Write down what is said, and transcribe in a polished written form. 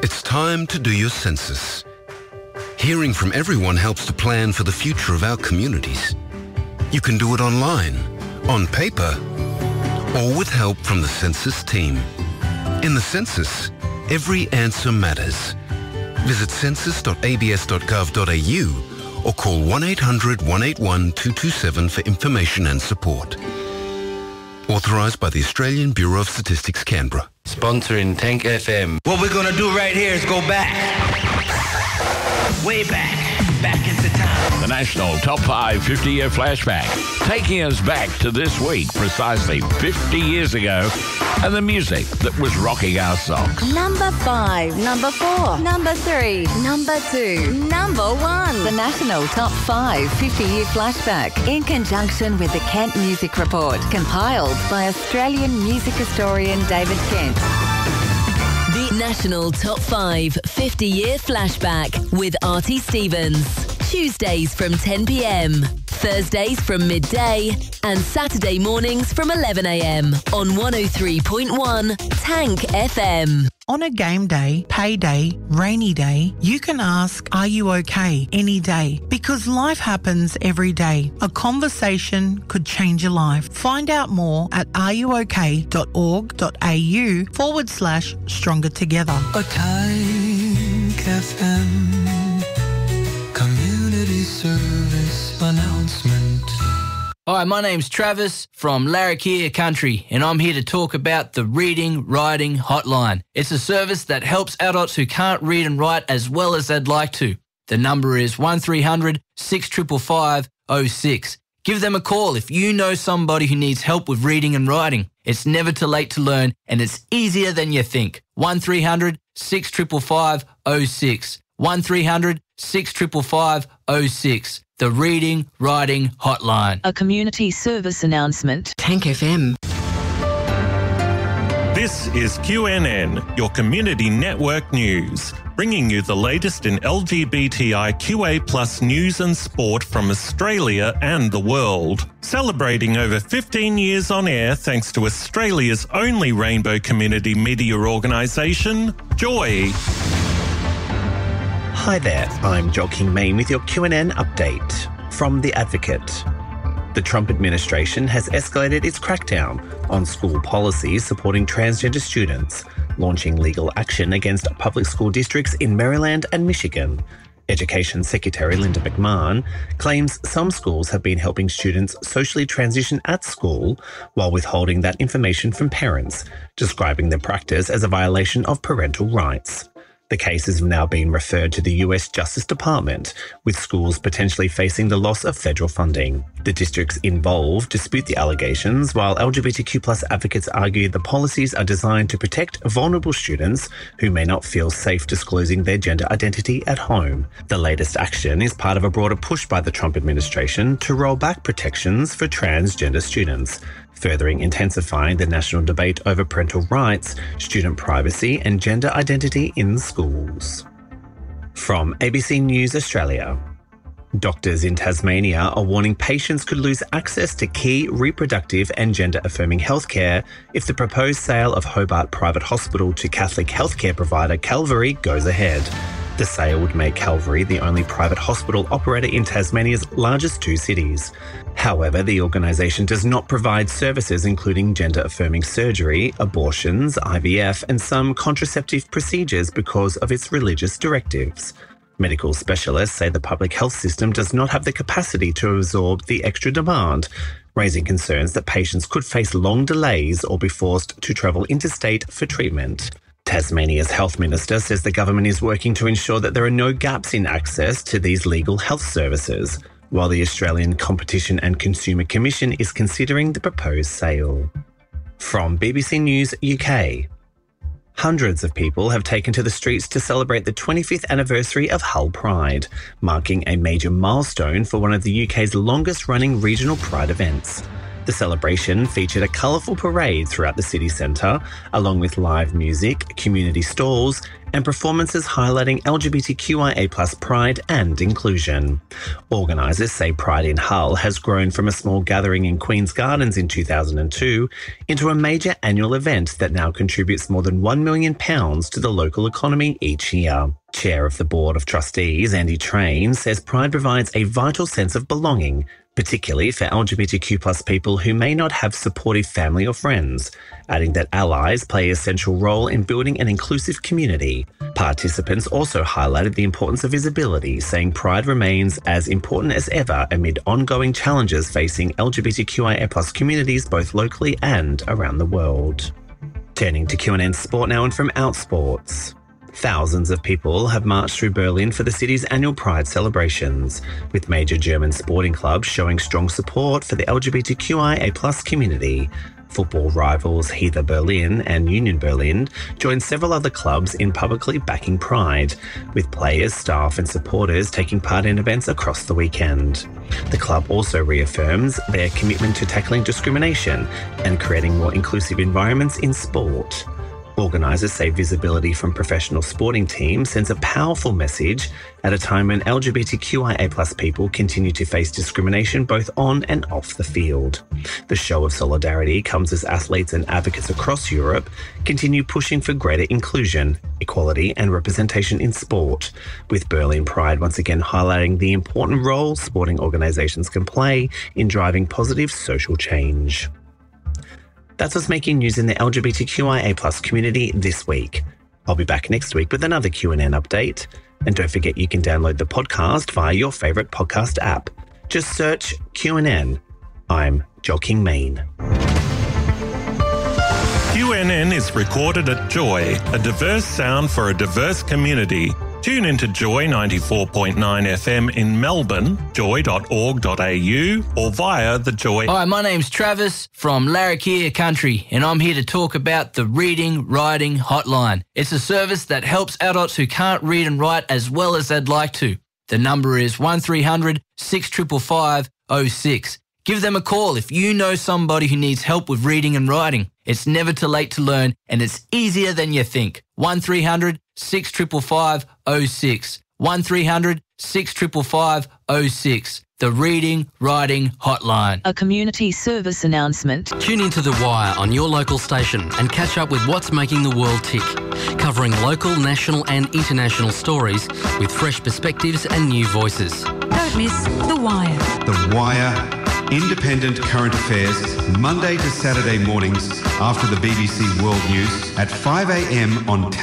It's time to do your census. Hearing from everyone helps to plan for the future of our communities. You can do it online, on paper, or with help from the census team. In the census, every answer matters. Visit census.abs.gov.au or call 1-800-181-227 for information and support. Authorised by the Australian Bureau of Statistics, Canberra. Sponsoring Tank FM. What we're going to do right here is go back. Way back. Back into time. The National Top 5 50-Year Flashback. Taking us back to this week, precisely 50 years ago, and the music that was rocking our socks. Number 5, number 4, number 3, number 2, number 1. The National Top 5 50-Year Flashback in conjunction with the Kent Music Report, compiled by Australian music historian David Kent. The National Top 5 50-Year Flashback with Artie Stevens. Tuesdays from 10 p.m, Thursdays from midday, and Saturday mornings from 11 a.m. on 103.1 Tank FM. On a game day, payday, rainy day, you can ask, are you okay, any day? Because life happens every day. A conversation could change your life. Find out more at areyouok.org.au/stronger together. A Tank FM community service announcement. Hi, my name's Travis from Larrakia Country, and I'm here to talk about the Reading Writing Hotline. It's a service that helps adults who can't read and write as well as they'd like to. The number is 1300 655 06. Give them a call if you know somebody who needs help with reading and writing. It's never too late to learn, and it's easier than you think. 1300 655 06. 1300 655 06. The Reading Writing Hotline. A community service announcement. Tank FM. This is QNN, your community network news, bringing you the latest in LGBTIQA+ news and sport from Australia and the world. Celebrating over 15 years on air thanks to Australia's only rainbow community media organisation, Joy. Hi there, I'm Joel King-Mean with your QNN update from The Advocate. The Trump administration has escalated its crackdown on school policies supporting transgender students, launching legal action against public school districts in Maryland and Michigan. Education Secretary Linda McMahon claims some schools have been helping students socially transition at school while withholding that information from parents, describing the practice as a violation of parental rights. The case has now been referred to the US Justice Department, with schools potentially facing the loss of federal funding. The districts involved dispute the allegations, while LGBTQ+ advocates argue the policies are designed to protect vulnerable students who may not feel safe disclosing their gender identity at home. The latest action is part of a broader push by the Trump administration to roll back protections for transgender students, furthering intensifying the national debate over parental rights, student privacy and gender identity in schools. From ABC News Australia. Doctors in Tasmania are warning patients could lose access to key reproductive and gender-affirming healthcare if the proposed sale of Hobart Private Hospital to Catholic healthcare provider Calvary goes ahead. The sale would make Calvary the only private hospital operator in Tasmania's largest two cities. However, the organisation does not provide services including gender-affirming surgery, abortions, IVF and some contraceptive procedures because of its religious directives. Medical specialists say the public health system does not have the capacity to absorb the extra demand, raising concerns that patients could face long delays or be forced to travel interstate for treatment. Tasmania's health minister says the government is working to ensure that there are no gaps in access to these legal health services, while the Australian Competition and Consumer Commission is considering the proposed sale. From BBC News UK. Hundreds of people have taken to the streets to celebrate the 25th anniversary of Hull Pride, marking a major milestone for one of the UK's longest-running regional pride events. The celebration featured a colourful parade throughout the city centre, along with live music, community stalls, and performances highlighting LGBTQIA+ pride and inclusion. Organisers say Pride in Hull has grown from a small gathering in Queen's Gardens in 2002 into a major annual event that now contributes more than £1 million to the local economy each year. Chair of the Board of Trustees, Andy Train, says Pride provides a vital sense of belonging, particularly for LGBTQ+ people who may not have supportive family or friends, adding that allies play a central role in building an inclusive community. Participants also highlighted the importance of visibility, saying Pride remains as important as ever amid ongoing challenges facing LGBTQIA+ communities both locally and around the world. Turning to QNN Sport now, and from Outsports. Thousands of people have marched through Berlin for the city's annual Pride celebrations, with major German sporting clubs showing strong support for the LGBTQIA+ community. Football rivals Hertha Berlin and Union Berlin joined several other clubs in publicly backing Pride, with players, staff and supporters taking part in events across the weekend. The club also reaffirms their commitment to tackling discrimination and creating more inclusive environments in sport. Organisers say visibility from professional sporting teams sends a powerful message at a time when LGBTQIA+ people continue to face discrimination both on and off the field. The show of solidarity comes as athletes and advocates across Europe continue pushing for greater inclusion, equality and representation in sport, with Berlin Pride once again highlighting the important role sporting organisations can play in driving positive social change. That's what's making news in the LGBTQIA+ community this week. I'll be back next week with another QNN update. And don't forget you can download the podcast via your favourite podcast app. Just search QNN. I'm Joel King Main. QNN is recorded at Joy, a diverse sound for a diverse community. Tune into Joy 94.9 FM in Melbourne, joy.org.au, or via the Joy... Hi, my name's Travis from Larrakia Country, and I'm here to talk about the Reading Writing Hotline. It's a service that helps adults who can't read and write as well as they'd like to. The number is 1300 655 06. Give them a call if you know somebody who needs help with reading and writing. It's never too late to learn, and it's easier than you think. 1300 655 06. 1300 655 06. The Reading Writing Hotline. A community service announcement. Tune into The Wire on your local station and catch up with what's making the world tick. Covering local, national and international stories with fresh perspectives and new voices. Don't miss The Wire. The Wire. Independent current affairs, Monday to Saturday mornings after the BBC World News at 5 a.m. on